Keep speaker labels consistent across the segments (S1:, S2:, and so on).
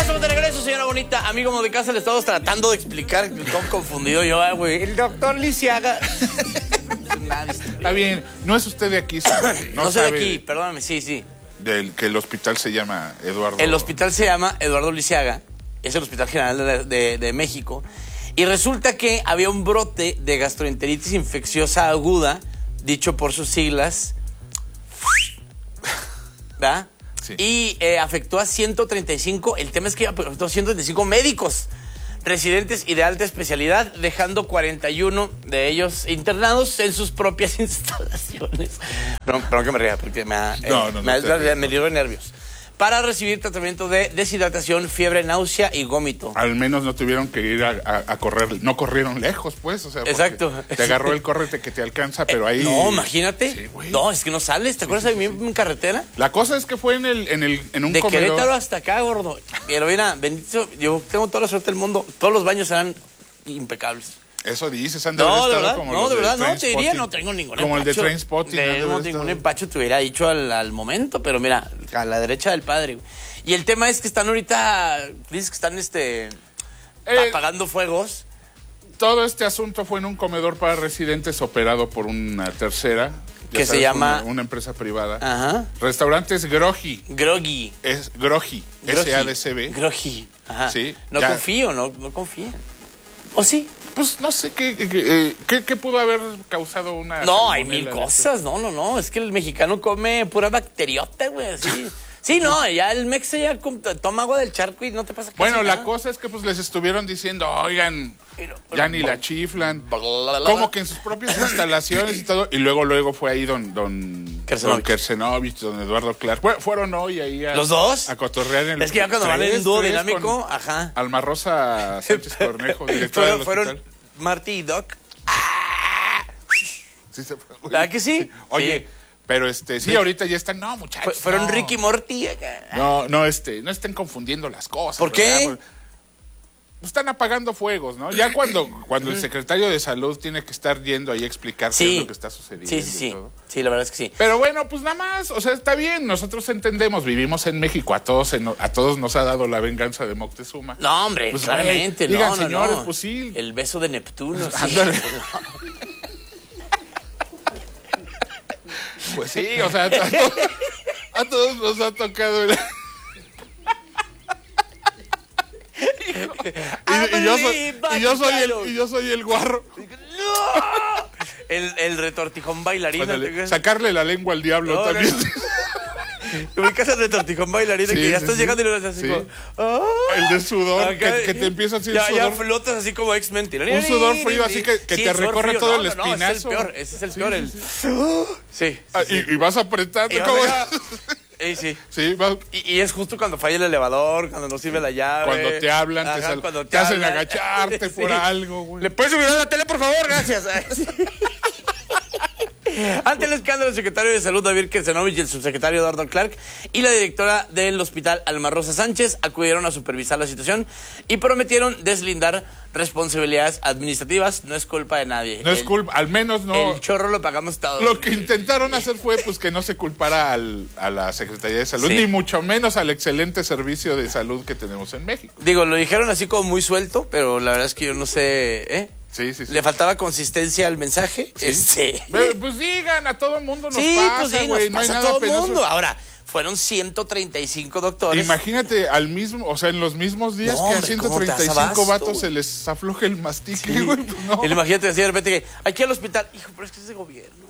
S1: Ya estamos de regreso, señora bonita. Amigo de casa, le estamos tratando de explicar. Estoy confundido yo, güey. El doctor Lisiaga.
S2: Está bien, no es usted de aquí,
S1: no soy de aquí, perdóname, sí.
S2: Que el hospital se llama Eduardo.
S1: El hospital se llama Eduardo Lisiaga. Es el Hospital General de México. Y resulta que había un brote de gastroenteritis infecciosa aguda, dicho por sus siglas, ¿verdad?
S2: Sí.
S1: Y afectó a 135, el tema es que afectó a 135 médicos residentes y de alta especialidad, dejando 41 de ellos internados en sus propias instalaciones. Perdón que me ría, porque me dio nervios. Para recibir tratamiento de deshidratación, fiebre, náusea y gómito.
S2: Al menos no tuvieron que ir a correr, no corrieron lejos, pues, o sea,
S1: exacto.
S2: Te agarró el córrete que te alcanza, pero ahí...
S1: No, imagínate.
S2: Sí,
S1: no, es que no sales, ¿te acuerdas de mí en carretera?
S2: La cosa es que fue en un
S1: de
S2: comedor.
S1: Querétaro hasta acá, gordo. Pero mira, bendito, yo tengo toda la suerte del mundo, todos los baños eran impecables.
S2: Eso dices, han de
S1: no,
S2: haber
S1: de
S2: estado
S1: verdad,
S2: como
S1: no,
S2: los
S1: de verdad, no, te
S2: Trainspotting.
S1: diría, no tengo ningún
S2: como
S1: empacho.
S2: El de Trainspotting.
S1: No, ningún empacho te hubiera dicho al momento, pero mira, a la derecha del padre. Y el tema es que están ahorita, dices que están apagando fuegos.
S2: Todo este asunto fue en un comedor para residentes operado por una tercera.
S1: Que se llama...
S2: Una empresa privada.
S1: Ajá.
S2: Restaurantes Groggy.
S1: Groggy.
S2: Es Groggy. S-A-D-C-B.
S1: Groggy. Ajá.
S2: Sí.
S1: No confío, no confío. ¿O sí?
S2: Pues no sé qué pudo haber causado una...
S1: No, hay mil cosas. No. Es que el mexicano come pura bacteriota, güey. Así. Sí, no, ya el mexa ya toma agua del charco y no te pasa
S2: Bueno,
S1: nada.
S2: la cosa es que pues les estuvieron diciendo, oigan, ya ni la chiflan. Como que en sus propias instalaciones y todo. Y luego fue ahí don Kersenovich, don Eduardo Clark. Fueron hoy ahí
S1: ¿Los dos?
S2: A cotorrear en el...
S1: Es que ya cuando van en dúo dinámico, ajá.
S2: Alma Rosa Sánchez Cornejo, directora del hospital.
S1: Fueron Marty y Doc.
S2: Sí, se fue.
S1: ¿Verdad que sí?
S2: Oye...
S1: Sí.
S2: Pero sí, ahorita ya están, no, muchachos.
S1: Fueron
S2: no.
S1: Ricky Morty acá.
S2: No estén confundiendo las cosas.
S1: ¿Por qué?
S2: ¿Verdad? Están apagando fuegos, ¿no? Ya cuando el secretario de salud tiene que estar yendo ahí a explicar qué es lo que está sucediendo.
S1: Sí.
S2: Y todo.
S1: Sí, la verdad es que sí.
S2: Pero bueno, pues nada más, o sea, está bien, nosotros entendemos, vivimos en México, a todos nos ha dado la venganza de Moctezuma.
S1: No, hombre,
S2: pues,
S1: claramente,
S2: digan, señores, pues sí.
S1: El beso de Neptuno, sí.
S2: Ándale. Pues sí, o sea, a todos nos ha tocado y yo soy el guarro.
S1: ¡No! El retortijón bailarín.
S2: Sacarle la lengua al diablo también.
S1: Te ubicas al retortijón bailarín que ya estás llegando y lo haces así como...
S2: El de sudor, que te empieza así el sudor.
S1: Ya flotas así como X-Men.
S2: Un sudor frío así que te recorre todo el espinazo.
S1: Ese es el peor. Sí.
S2: Y vas apretando.
S1: Sí.
S2: Sí,
S1: y es justo cuando falla el elevador, cuando no sirve la llave.
S2: Cuando te hablan, te hacen agacharte por algo, güey.
S1: ¿Le puedes subir a la tele, por favor? Gracias. Ante el escándalo, el secretario de Salud, David Kersenovich, y el subsecretario Eduardo Clark y la directora del hospital, Alma Rosa Sánchez, acudieron a supervisar la situación y prometieron deslindar responsabilidades administrativas. No es culpa de nadie.
S2: No es culpa, al menos no.
S1: El chorro lo pagamos todos.
S2: Lo que intentaron hacer fue pues que no se culpara a la Secretaría de Salud, ni mucho menos al excelente servicio de salud que tenemos en México.
S1: Digo, lo dijeron así como muy suelto, pero la verdad es que yo no sé,
S2: Sí.
S1: ¿Le faltaba consistencia al mensaje?
S2: Sí. Pues digan, a todo el mundo nos pasa, güey.
S1: Nos pasa a todo el mundo. Ahora, fueron 135 doctores.
S2: Imagínate en los mismos días que a 135 vatos se les afloje el mastique, güey. Pues no.
S1: Imagínate decir de repente que aquí al hospital, hijo, pero es que es de gobierno.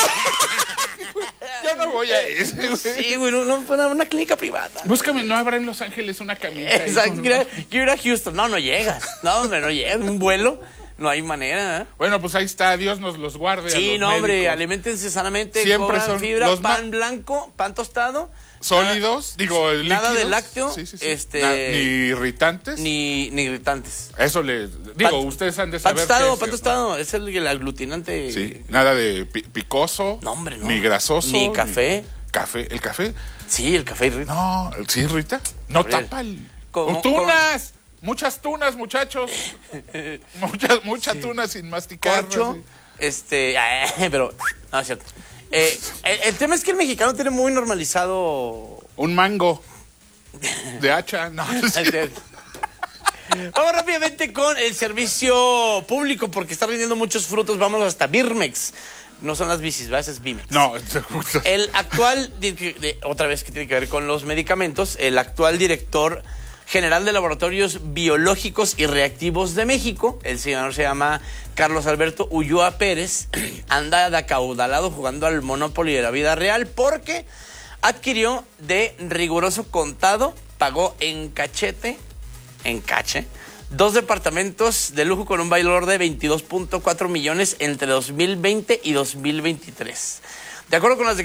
S2: Yo no voy a ese, güey.
S1: Sí, güey, una clínica privada.
S2: Búscame, ¿no habrá en Los Ángeles una camita?
S1: Exacto, quiero ir a Houston. No llegas. No, hombre, no llegas. Un vuelo. No hay manera,
S2: Bueno, pues ahí está, Dios nos los guarde.
S1: Sí,
S2: a los
S1: hombre,
S2: médicos.
S1: Aliméntense sanamente,
S2: siempre
S1: son fibra, pan blanco, pan tostado.
S2: Sólidos, líquidos.
S1: Nada de lácteo.
S2: Sí. Ni irritantes.
S1: Ni irritantes.
S2: Eso ustedes han de saber.
S1: Pan tostado, es el aglutinante.
S2: Sí, nada de picoso.
S1: No, hombre, no.
S2: Ni grasoso.
S1: Ni café.
S2: ¿El café?
S1: Sí, el café irrita.
S2: No, ¿sí irrita? No tapa el... ¡Tunas! Muchas tunas, muchachos. Mucha tuna sin masticar.
S1: Corcho, pero no es cierto. El tema es que el mexicano tiene muy normalizado
S2: un mango. De hacha, no.
S1: Vamos rápidamente con el servicio público porque está rindiendo muchos frutos. Vamos hasta Birmex. No son las bicis, ¿verdad? Es Birmex.
S2: No,
S1: el actual, otra vez que tiene que ver con los medicamentos, el actual director general de Laboratorios Biológicos y Reactivos de México, el señor se llama Carlos Alberto Ulloa Pérez, anda de acaudalado jugando al Monopoly de la vida real porque adquirió de riguroso contado, pagó en cache, 2 departamentos de lujo con un valor de 22.4 millones entre 2020 y 2023. De acuerdo con las